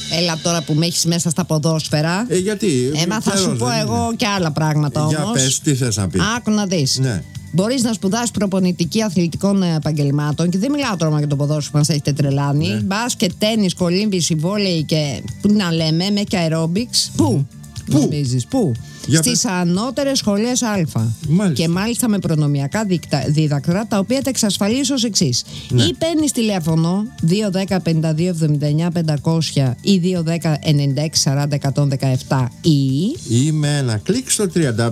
Έλα τώρα που με έχεις μέσα στα ποδόσφαιρα. Γιατί. Θα σου πω εγώ και άλλα πράγματα όμως. Για πες, τι θες να πεις. Άκου να δεις. Ναι. Μπορείς να σπουδάσεις προπονητική αθλητικών επαγγελμάτων και δεν μιλάω τώρα για το ποδόσφαιρο που μας έχετε τρελάνει. Ναι. Μπάσκετ, τένις, κολύμβηση, βόλεϊ και. Πού να λέμε, με και αερόμπικς. Πού νομίζεις, πού? Στις ανώτερες σχολές Α. Μάλιστα. Και μάλιστα με προνομιακά δίδακτρα, τα οποία τα εξασφαλίζω ως εξής. Ναι. Ή παίρνεις τηλέφωνο 210-52-79-500 ή 210-96-40-117 ή με ένα κλικ στο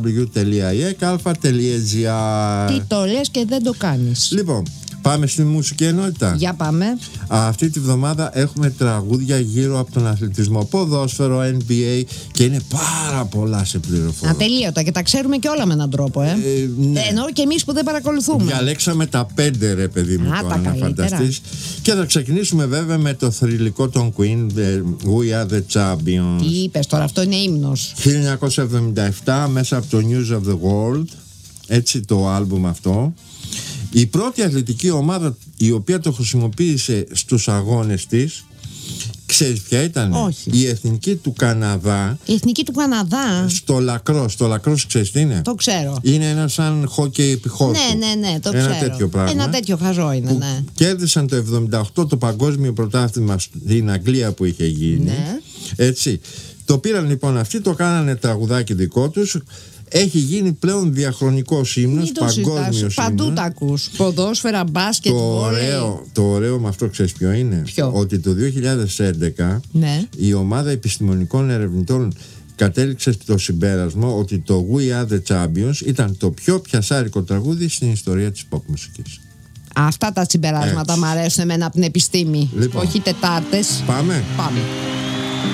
www.ekalfa.gr. τι το λες και δεν το κάνεις. Λοιπόν, πάμε στη μουσική ενότητα. Για πάμε. Αυτή τη βδομάδα έχουμε τραγούδια γύρω από τον αθλητισμό, ποδόσφαιρο, NBA και είναι πάρα πολλά σε πληροφορία. Ατελείωτα και τα ξέρουμε και όλα με έναν τρόπο, Ναι. Εννοώ και εμείς που δεν παρακολουθούμε. Διαλέξαμε τα 5 ρε παιδί μου, τώρα να φανταστείς. Και θα ξεκινήσουμε βέβαια με το θρυλικό των Queen, We Are The Champions. Τι είπες τώρα, αυτό είναι ύμνος. 1977 μέσα από το News of the World, έτσι το άλμπουμ αυτό. Η πρώτη αθλητική ομάδα η οποία το χρησιμοποίησε στους αγώνες της, ξέρεις ποια ήταν? Όχι. Η Εθνική του Καναδά. Η Εθνική του Καναδά. Στο λακρός. Το λακρός ξέρεις τι είναι? Το ξέρω. Είναι ένα σαν χόκκι επιχώρου. Ναι, το ένα ξέρω. Τέτοιο πράγμα. Ένα τέτοιο χαζό είναι, που ναι. κέρδισαν το 78 το παγκόσμιο πρωτάθλημα στην Αγγλία που είχε γίνει. Ναι. Έτσι. Το πήραν λοιπόν αυτοί, το κάνανε τραγουδάκι δικό τους. Έχει γίνει πλέον διαχρονικός ύμνος, παγκόσμιος ύμνος. Παντού τα ακούς. Ποδόσφαιρα, μπάσκετ, βόλεϊ. Το ωραίο με αυτό ξέρεις ποιο είναι? Ποιο? Ότι το 2011 Ναι. η ομάδα επιστημονικών ερευνητών κατέληξε στο συμπέρασμα ότι το We Are The Champions ήταν το πιο πιασάρικο τραγούδι στην ιστορία της pop μουσικής. Αυτά τα συμπεράσματα Έτσι. μου αρέσουν εμένα από την επιστήμη. Λοιπόν. Όχι Τετάρτες. Πάμε. Πάμε.